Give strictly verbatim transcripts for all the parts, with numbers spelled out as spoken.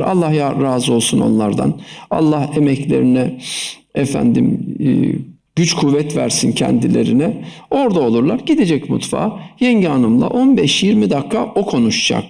Allah ya razı olsun onlardan. Allah emeklerine efendim e, güç kuvvet versin kendilerine. Orada olurlar. Gidecek mutfağa. Yenge hanımla on beş yirmi dakika o konuşacak.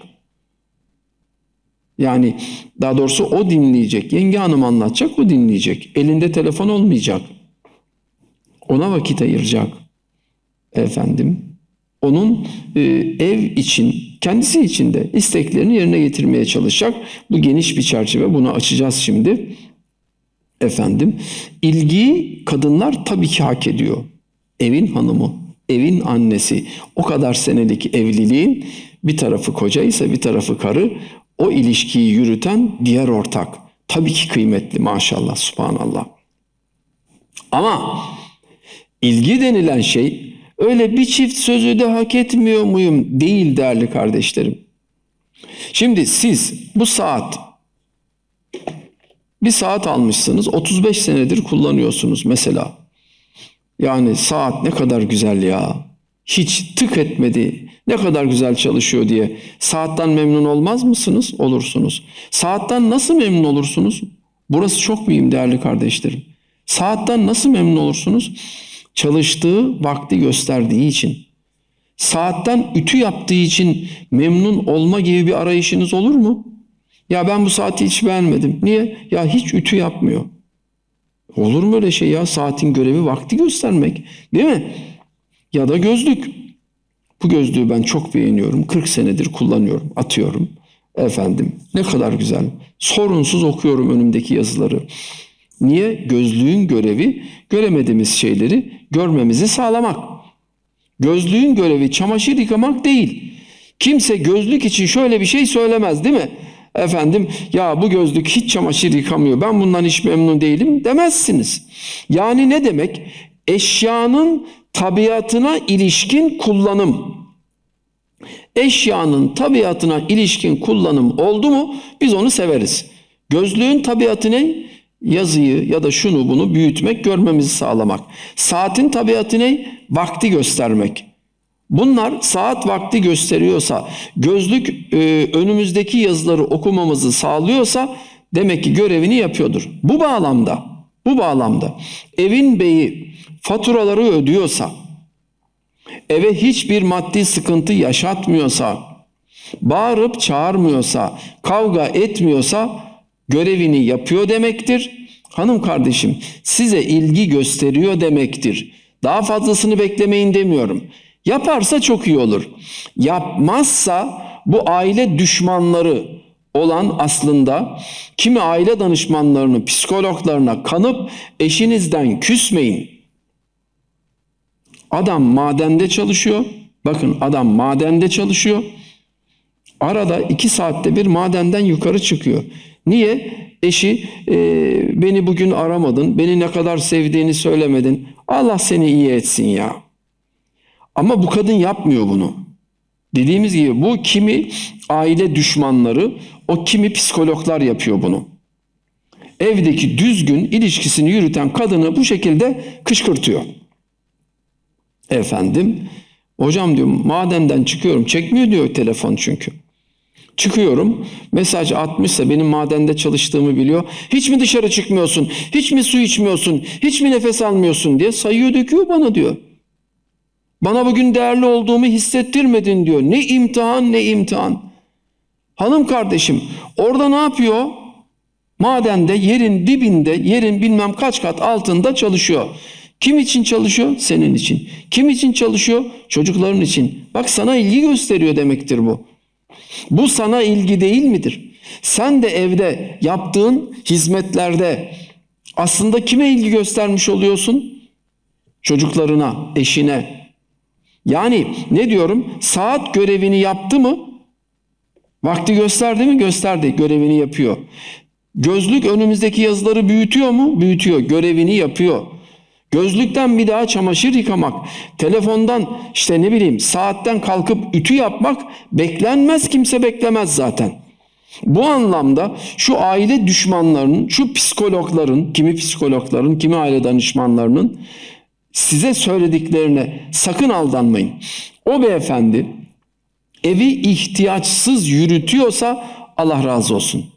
Yani daha doğrusu o dinleyecek. Yenge hanım anlatacak, o dinleyecek. Elinde telefon olmayacak. Ona vakit ayıracak. Efendim. Onun e, ev için, kendisi için de isteklerini yerine getirmeye çalışacak. Bu geniş bir çerçeve. Bunu açacağız şimdi. Efendim. İlgiyi kadınlar tabii ki hak ediyor. Evin hanımı, evin annesi. O kadar senelik evliliğin bir tarafı koca ise bir tarafı karı. O ilişkiyi yürüten diğer ortak. Tabii ki kıymetli maşallah, subhanallah. Ama ilgi denilen şey öyle bir çift sözü de hak etmiyor muyum değil değerli kardeşlerim. Şimdi siz bu saat, bir saat almışsınız, otuz beş senedir kullanıyorsunuz mesela. Yani saat ne kadar güzel ya. Hiç tık etmedi. Ne kadar güzel çalışıyor diye. Saatten memnun olmaz mısınız? Olursunuz. Saatten nasıl memnun olursunuz? Burası çok mühim değerli kardeşlerim. Saatten nasıl memnun olursunuz? Çalıştığı vakti gösterdiği için. Saatten ütü yaptığı için memnun olma gibi bir arayışınız olur mu? Ya ben bu saati hiç beğenmedim. Niye? Ya hiç ütü yapmıyor. Olur mu öyle şey ya? Saatin görevi vakti göstermek. Değil mi? Ya da gözlük. Bu gözlüğü ben çok beğeniyorum. kırk senedir kullanıyorum. Atıyorum. Efendim ne kadar güzel. Sorunsuz okuyorum önümdeki yazıları. Niye? Gözlüğün görevi göremediğimiz şeyleri görmemizi sağlamak. Gözlüğün görevi çamaşır yıkamak değil. Kimse gözlük için şöyle bir şey söylemez değil mi? Efendim ya bu gözlük hiç çamaşır yıkamıyor, ben bundan hiç memnun değilim demezsiniz. Yani ne demek? Eşyanın tabiatına ilişkin kullanım. Eşyanın tabiatına ilişkin kullanım oldu mu biz onu severiz. Gözlüğün tabiatı ne? Yazıyı ya da şunu bunu büyütmek, görmemizi sağlamak. Saatin tabiatı ne? Vakti göstermek. Bunlar saat vakti gösteriyorsa, gözlük e, önümüzdeki yazıları okumamızı sağlıyorsa demek ki görevini yapıyordur. Bu bağlamda, bu bağlamda evin beyi faturaları ödüyorsa, eve hiçbir maddi sıkıntı yaşatmıyorsa, bağırıp çağırmıyorsa, kavga etmiyorsa görevini yapıyor demektir. Hanım kardeşim size ilgi gösteriyor demektir. Daha fazlasını beklemeyin demiyorum. Yaparsa çok iyi olur. Yapmazsa bu aile düşmanları olan aslında kimi aile danışmanlarını, psikologlarına kanıp eşinizden küsmeyin. Adam madende çalışıyor. Bakın adam madende çalışıyor. Arada iki saatte bir madenden yukarı çıkıyor. Niye? Eşi e, beni bugün aramadın, beni ne kadar sevdiğini söylemedin. Allah seni iyi etsin ya. Ama bu kadın yapmıyor bunu. Dediğimiz gibi bu kimi aile düşmanları, o kimi psikologlar yapıyor bunu. Evdeki düzgün ilişkisini yürüten kadını bu şekilde kışkırtıyor. Efendim, hocam diyor madenden çıkıyorum, çekmiyor diyor telefon çünkü. Çıkıyorum, mesaj atmışsa benim madende çalıştığımı biliyor. Hiç mi dışarı çıkmıyorsun, hiç mi su içmiyorsun, hiç mi nefes almıyorsun diye sayıyor döküyor bana diyor. Bana bugün değerli olduğumu hissettirmedin diyor. Ne imtihan ne imtihan. Hanım kardeşim orada ne yapıyor? Madende yerin dibinde, yerin bilmem kaç kat altında çalışıyor. Kim için çalışıyor? Senin için. Kim için çalışıyor? Çocukların için. Bak sana ilgi gösteriyor demektir bu. Bu sana ilgi değil midir? Sen de evde yaptığın hizmetlerde aslında kime ilgi göstermiş oluyorsun? Çocuklarına, eşine. Yani ne diyorum? Saat görevini yaptı mı? Vakti gösterdi mi? Gösterdi. Görevini yapıyor. Gözlük önümüzdeki yazıları büyütüyor mu? Büyütüyor. Görevini yapıyor. Gözlükten bir daha çamaşır yıkamak, telefondan işte ne bileyim saatten kalkıp ütü yapmak beklenmez, kimse beklemez zaten. Bu anlamda şu aile düşmanlarının, şu psikologların, kimi psikologların, kimi aile danışmanlarının size söylediklerine sakın aldanmayın. O beyefendi evi ihtiyaçsız yürütüyorsa Allah razı olsun.